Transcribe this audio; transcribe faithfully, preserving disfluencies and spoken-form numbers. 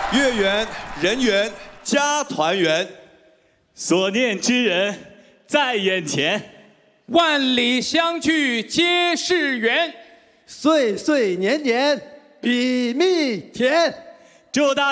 月圆人圆家团圆， 所念之人在眼前， 万里相聚皆是缘， 岁岁年年比蜜甜。 祝大